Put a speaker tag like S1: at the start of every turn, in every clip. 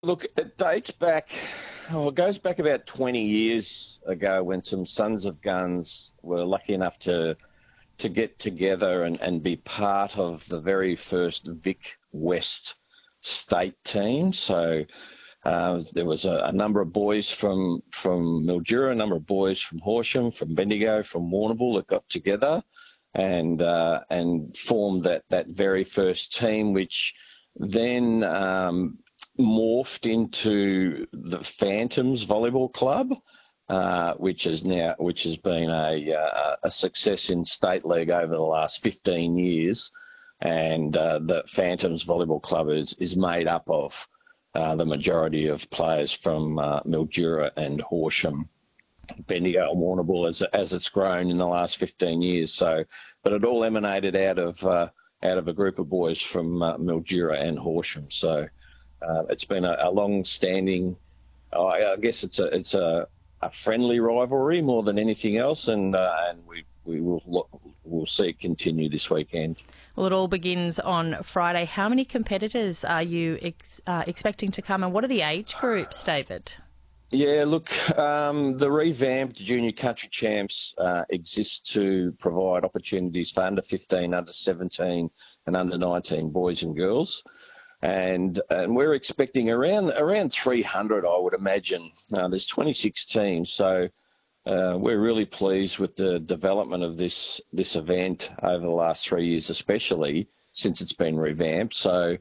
S1: Look, it dates back, it goes back about 20 years ago when some Sons of Guns were lucky enough to get together and be part of the very first Vic West state team. So there was a number of boys from Mildura, a number of boys from Horsham, from Bendigo, from Warrnambool that got together and formed that very first team, which then morphed into the Phantoms Volleyball Club, which has been a success in state league over the last 15 years, and the Phantoms Volleyball Club is made up of the majority of players from Mildura and Horsham, Bendigo and Warrnambool as it's grown in the last 15 years. So, but it all emanated out of a group of boys from Mildura and Horsham. So it's been a long-standing. I guess it's a friendly rivalry more than anything else, and we'll see it continue this weekend.
S2: Well, it all begins on Friday. How many competitors are you expecting to come, and what are the age groups, David?
S1: Yeah, look, the revamped Junior Country Champs exists to provide opportunities for under 15, under 17 and under 19 boys and girls. And we're expecting around 300, I would imagine. There's 26 teams, so we're really pleased with the development of this event over the last 3 years, especially since it's been revamped. So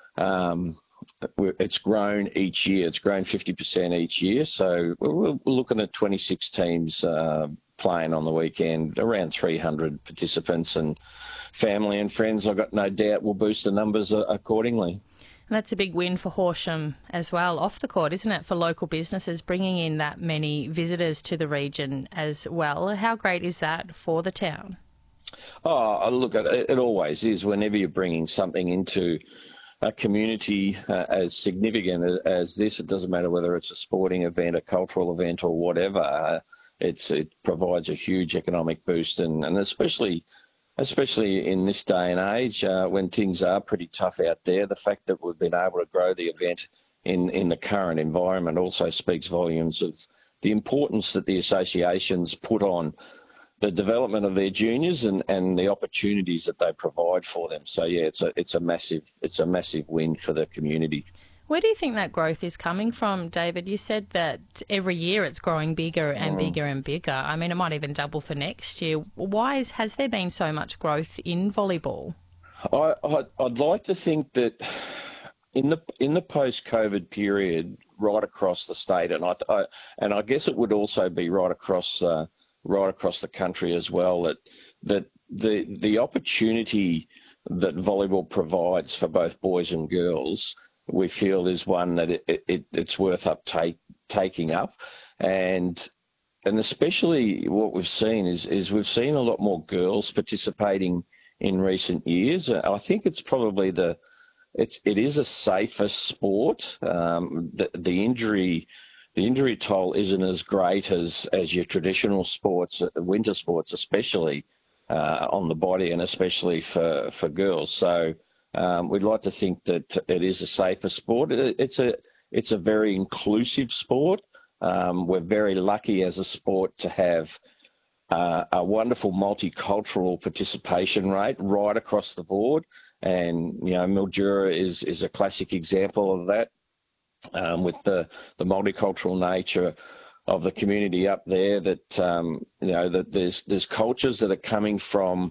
S1: it's grown each year. It's grown 50% each year. So we're looking at 26 teams playing on the weekend, around 300 participants, and family and friends, I've got no doubt, will boost the numbers accordingly.
S2: And that's a big win for Horsham as well, off the court, isn't it, for local businesses, bringing in that many visitors to the region as well. How great is that for the town?
S1: Oh, look, it always is. Whenever you're bringing something into a community as significant as this, it doesn't matter whether it's a sporting event, a cultural event or whatever, it provides a huge economic boost, and especially in this day and age, when things are pretty tough out there, the fact that we've been able to grow the event in the current environment also speaks volumes of the importance that the associations put on the development of their juniors and the opportunities that they provide for them. So yeah, it's a massive win for the community.
S2: Where do you think that growth is coming from, David? You said that every year it's growing bigger and bigger and bigger. I mean, it might even double for next year. Why has there been so much growth in volleyball?
S1: I'd like to think that in the post-COVID period, right across the state, and I guess it would also be right across the country as well, that the opportunity that volleyball provides for both boys and girls, we feel is one that it's worth taking up, and especially what we've seen is we've seen a lot more girls participating in recent years. I think it's probably it is a safer sport. The injury toll isn't as great as your traditional sports, winter sports, especially on the body and especially for girls. So we'd like to think that it is a safer sport. It's a very inclusive sport. We're very lucky as a sport to have a wonderful multicultural participation rate right across the board. And, Mildura is a classic example of that, with the multicultural nature of the community up there, that, that there's cultures that are coming from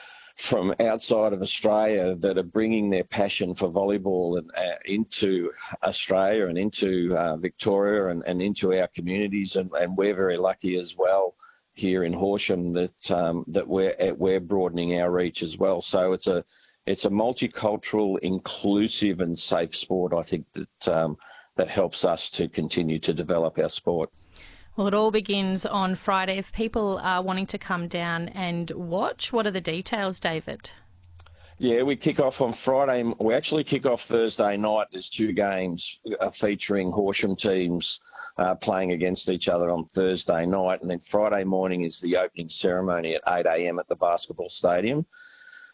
S1: outside of Australia that are bringing their passion for volleyball and into Australia and into Victoria and into our communities, and we're very lucky as well here in Horsham that we're broadening our reach as well. So it's a multicultural, inclusive and safe sport, I think, that helps us to continue to develop our sport.
S2: Well, it all begins on Friday. If people are wanting to come down and watch, what are the details, David?
S1: Yeah, we kick off on Friday. We actually kick off Thursday night. There's two games featuring Horsham teams playing against each other on Thursday night. And then Friday morning is the opening ceremony at 8 a.m. at the basketball stadium.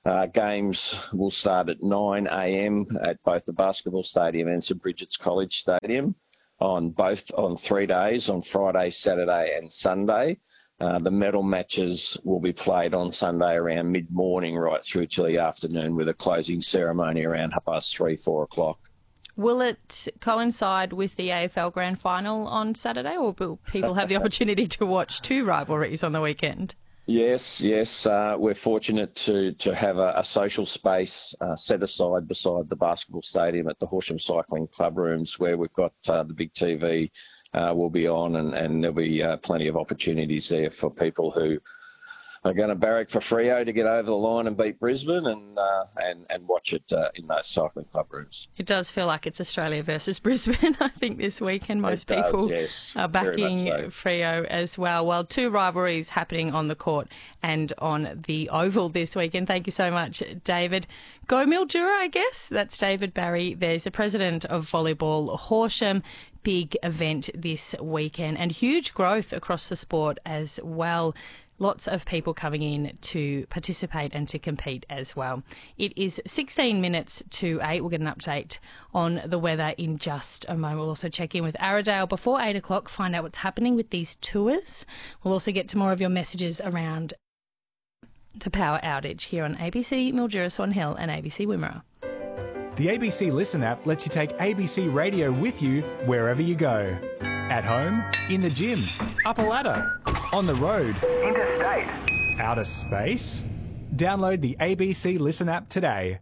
S1: Games will start at 9 a.m. at both the Basketball Stadium and St Bridget's College Stadium on 3 days, on Friday, Saturday and Sunday. The medal matches will be played on Sunday around mid-morning right through to the afternoon, with a closing ceremony around 3:30, 4 o'clock.
S2: Will it coincide with the AFL Grand Final on Saturday, or will people have the opportunity to watch two rivalries on the weekend?
S1: Yes. We're fortunate to have a social space set aside beside the basketball stadium at the Horsham Cycling Club rooms, where we've got the big TV will be on, and there'll be plenty of opportunities there for people who are going to barrack for Freo to get over the line and beat Brisbane, and watch it in those cycling club rooms.
S2: It does feel like it's Australia versus Brisbane, I think, this weekend. Most people are backing Freo as well. Well, two rivalries happening on the court and on the oval this weekend. Thank you so much, David. Go Mildura, I guess. That's David Barry. There's the president of Volleyball Horsham. Big event this weekend, and huge growth across the sport as well. Lots of people coming in to participate and to compete as well. It is 16 minutes to 8. We'll get an update on the weather in just a moment. We'll also check in with Arrowdale before 8 o'clock, find out what's happening with these tours. We'll also get to more of your messages around the power outage here on ABC Mildura, Swan Hill and ABC Wimmera.
S3: The ABC Listen app lets you take ABC Radio with you wherever you go. At home, in the gym, up a ladder, on the road, interstate, outer space. Download the ABC Listen app today.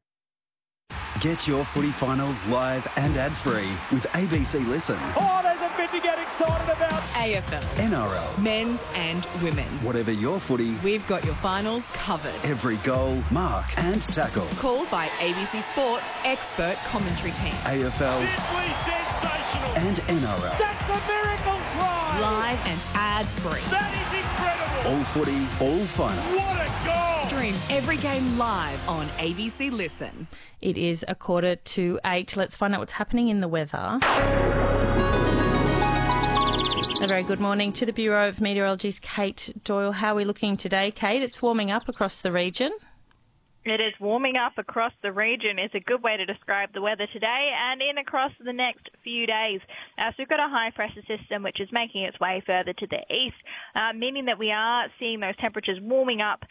S4: Get your footy finals live and ad-free with ABC Listen.
S5: Oh, there's a bit to get excited about.
S6: AFL,
S4: NRL,
S6: men's and women's.
S4: Whatever your footy,
S6: we've got your finals covered.
S4: Every goal, mark and tackle.
S6: Called by ABC Sports expert commentary team.
S4: AFL,
S5: Simply sensational.
S4: And NRL.
S5: That's the miracle try.
S6: Live and ad-free.
S5: That is incredible.
S4: All footy, all finals.
S5: What a goal.
S6: Stream every game live on ABC Listen.
S2: It is 7:45. Let's find out what's happening in the weather. A very good morning to the Bureau of Meteorology's Kate Doyle. How are we looking today, Kate? It's warming up across the region.
S7: It is warming up across the region is a good way to describe the weather today and in across the next few days. So we've got a high pressure system which is making its way further to the east, meaning that we are seeing those temperatures warming up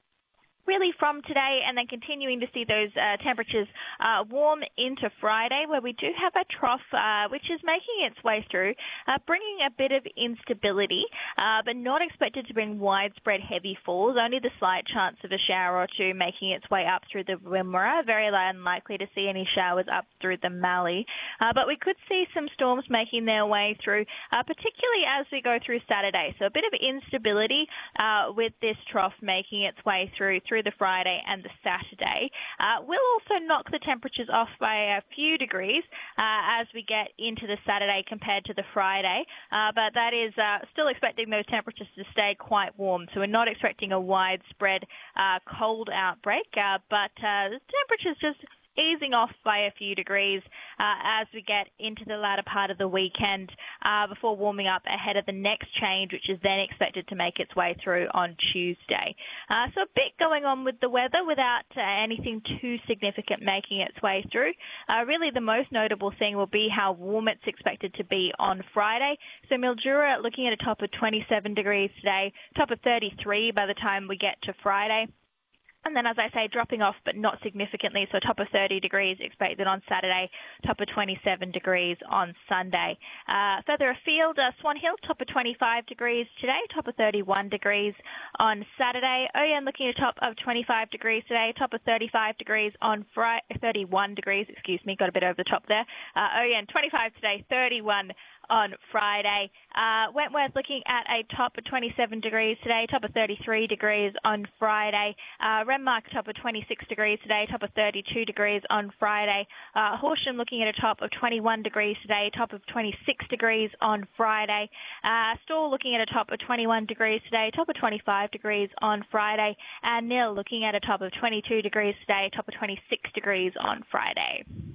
S7: really from today, and then continuing to see those temperatures warm into Friday, where we do have a trough which is making its way through, bringing a bit of instability, but not expected to bring widespread heavy falls, only the slight chance of a shower or two making its way up through the Wimmera. Very unlikely to see any showers up through the Mallee, but we could see some storms making their way through, particularly as we go through Saturday. So a bit of instability with this trough making its way through the Friday and the Saturday. We'll also knock the temperatures off by a few degrees as we get into the Saturday compared to the Friday, but that is still expecting those temperatures to stay quite warm. So we're not expecting a widespread cold outbreak, but the temperatures just easing off by a few degrees as we get into the latter part of the weekend before warming up ahead of the next change, which is then expected to make its way through on Tuesday. So a bit going on with the weather without anything too significant making its way through. Really the most notable thing will be how warm it's expected to be on Friday. So Mildura looking at a top of 27 degrees today, top of 33 by the time we get to Friday. And then, as I say, dropping off, but not significantly. So top of 30 degrees expected on Saturday, top of 27 degrees on Sunday. Further afield, Swan Hill, top of 25 degrees today, top of 31 degrees on Saturday. Oyen looking at a top of 25 degrees today, top of 35 degrees on Friday, 31 degrees, excuse me, got a bit over the top there. Oyen, 25 today, 31 on Friday. Wentworth looking at a top of 27 degrees today, top of 33 degrees on Friday. Renmark top of 26 degrees today, top of 32 degrees on Friday. Horsham looking at a top of 21 degrees today, top of 26 degrees on Friday. Stawell looking at a top of 21 degrees today, top of 25 degrees on Friday. And Nil looking at a top of 22 degrees today, top of 26 degrees on Friday.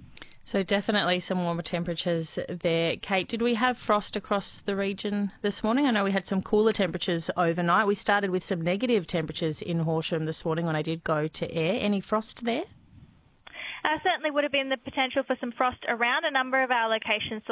S2: So definitely some warmer temperatures there. Kate, did we have frost across the region this morning? I know we had some cooler temperatures overnight. We started with some negative temperatures in Horsham this morning when I did go to air. Any frost there?
S7: Certainly would have been the potential for some frost around a number of our locations